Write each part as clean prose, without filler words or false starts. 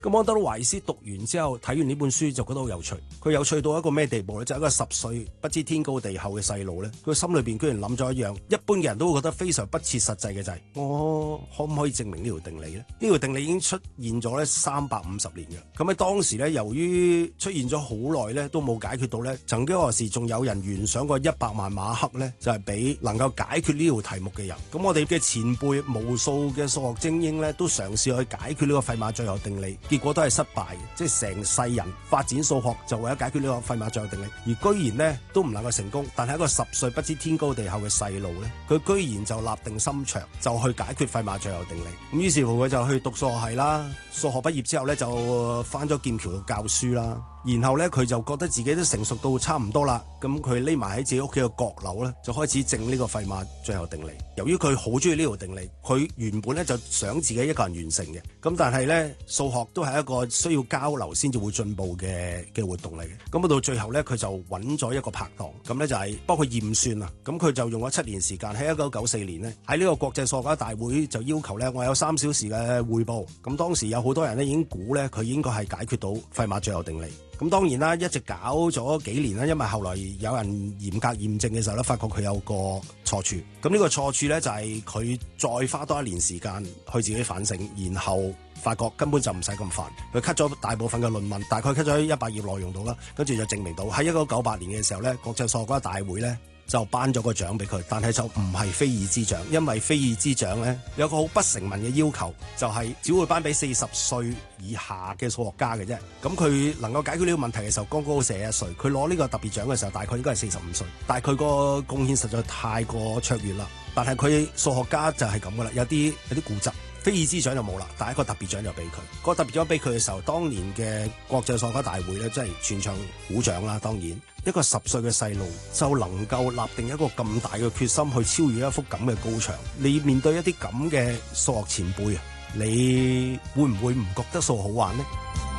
咁安德魯懷斯讀完之後睇完呢本書就覺得好有趣，佢有趣到一個咩地步呢？就係一個10歲不知天高地厚嘅細路呢，佢心裏邊居然諗咗一樣一般嘅人都會覺得非常不切實際嘅，就係我可唔可以證明呢條定理呢？呢條定理已經出現咗呢350年嘅，咁喺當時呢，由於出現咗好耐呢都冇解決到呢，曾經何時仲有人懸賞過100萬馬克呢，就係俾能夠解決呢條題目嘅人。咁我哋嘅前輩無數嘅數學精英呢，都嘗試去解決呢個費馬最後定理。結果都係失敗嘅，即係成世人發展數學就為咗解決呢個費馬最後定理，而居然呢都唔能夠成功。但係一個10歲不知天高地厚嘅細路呢，佢居然就立定心腸，就去解決費馬最後定理。咁於是乎佢就去讀數學系啦，數學畢業之後呢，就返咗劍橋度教書啦。然後咧，佢就覺得自己都成熟到差唔多啦，咁佢匿埋喺自己屋企嘅閣樓咧，就開始證呢個費馬最後定理。由於佢好中意呢條定理，佢原本咧就想自己一個人完成嘅，咁但係咧數學都係一個需要交流先至會進步嘅活動嚟嘅。咁到最後咧，佢就揾咗一個拍檔，咁咧就係幫佢驗算啊。咁佢就用咗7年時間，喺1994年呢，喺呢個國際數學家大會就要求咧，我有3小時嘅匯報。咁當時有好多人咧已經估咧，佢應該係解決到費馬最後定理。咁當然啦，一直搞咗幾年啦，因為後來有人嚴格驗證嘅時候咧，發覺佢有個錯處。咁呢個錯處咧就係佢再花多1年時間去自己反省，然後發覺根本就唔使咁煩。佢 cut 咗大部分嘅論文，大概 cut 咗100頁內容度啦，跟住就證明到喺1998年嘅時候咧，國際數學家大會咧就頒咗個獎俾佢，但係就唔係菲爾茲獎，因為菲爾茲獎咧有個好不成文嘅要求，就係只會頒俾40歲以下嘅數學家嘅啫。咁佢能夠解決呢個問題嘅時候，剛剛好41歲。佢攞呢個特別獎嘅時候，大概應該係45歲。但係佢個貢獻實在太過卓越啦。但係佢數學家就係咁噶啦，有啲固執。菲爾茲獎就冇啦，但係一個特別獎就俾佢。個特別獎俾佢嘅時候，當年嘅國際數學家大會咧，真係全場鼓掌啦。當然，一個10歲嘅細路就能夠立定一個咁大嘅決心去超越一幅咁嘅高牆。你面對一啲咁嘅數學前輩啊，你會唔會唔覺得數學好玩呢？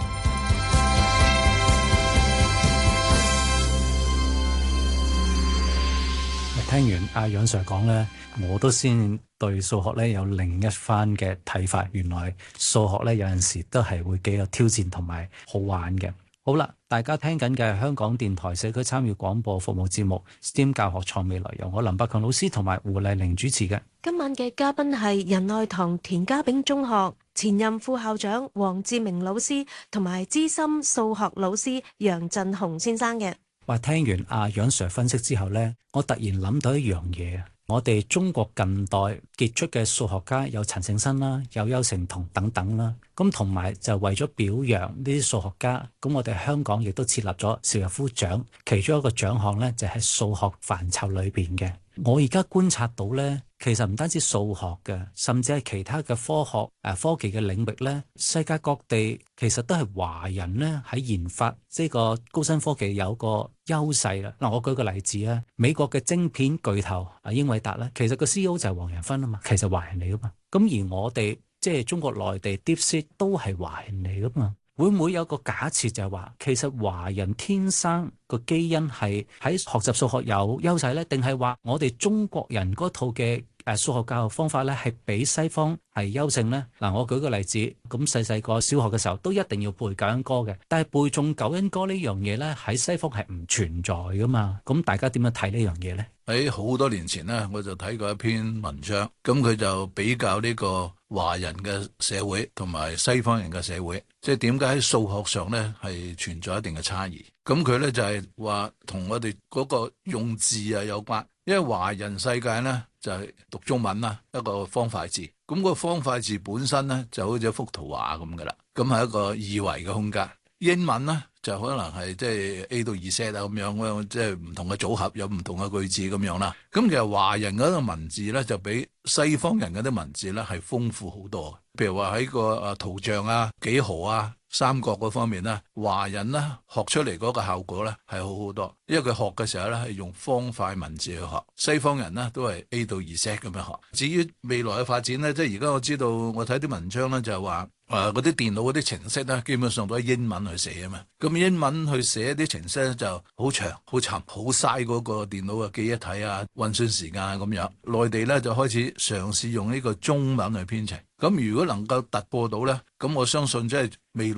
聽完阿楊 Sir 講咧，我都先對數學咧有另一番嘅睇法。原來數學咧有陣時都係會幾有挑戰同埋好玩嘅。好啦，大家聽緊嘅係香港電台社區參與廣播服務節目 STEM 教學創未來，由我林百強老師同埋胡麗玲主持嘅。 今晚嘅嘉賓係仁愛堂田家炳中學前任副校長黃志明老師同埋資深數學老師楊振雄先生嘅。 話聽完阿楊 Sir 分析之後呢，我突然諗到一樣嘢。我哋中國近代傑出嘅數學家有陳勝新啦，有邱成桐等等啦。咁同埋就為咗表揚呢啲數學家，咁我哋香港亦都設立咗邵逸夫獎，其中一個獎項呢，就係數學範疇裏邊嘅。我而家觀察到呢，其實唔單止數學嘅，甚至係其他嘅科學科技嘅領域呢，世界各地其實都係華人呢喺研發呢個高新科技有個優勢啦。嗱，我舉個例子啊，美國嘅晶片巨頭英偉達咧，其實個 CEO 就係黃仁勳啊嘛，其實華人嚟噶嘛。咁而我哋即係中國內地 DeepSeek 都係華人嚟噶嘛。會唔會有個假設就係話，其實華人天生個基因係喺學習數學有優勢呢？定係話我哋中國人嗰套嘅數學教育方法呢係比西方係優勝呢？嗱，我舉個例子，咁細個小學嘅時候都一定要背九因歌嘅，但係背誦九因歌呢樣嘢呢，喺西方係唔存在噶嘛。咁大家點樣睇呢樣嘢呢？ 喺好多年前呢，我就睇過一篇文章，咁佢就比較呢個華人嘅社會同埋西方人嘅社會，即係點解喺數學上呢係存在一定嘅差異。咁佢呢就係話同我哋嗰個用字啊有關，因為華人世界呢就係讀中文啦，一個方塊字，咁個方塊字本身呢就好似一幅圖畫咁噶啦，咁係一個二維嘅空間。英文呢就可能係即係 A 到 Z 啊咁樣，即係唔同嘅組合有唔同嘅句子咁樣啦。咁其實華人嗰個文字咧就比西方人嗰啲文字咧係豐富好多。譬如話喺個圖像啊、幾何啊、三角嗰方面咧，華人咧學出嚟嗰個效果咧係好好多，因為佢學嘅時候咧係用方塊文字去學。西方人呢都係 A 到 Z 咁樣學。至於未來嘅發展咧，即係而家我知道我睇啲文章咧就係話嗰啲電腦嗰啲程式咧基本上都係英文去寫啊嘛。咁英文去寫啲程式咧就好長、好沉、好嘥嗰個電腦嘅記憶體啊、運算時間啊咁樣。內地咧就開始嘗試用呢個中文去編程。咁如果能夠突破到咧，咁我相信即係未來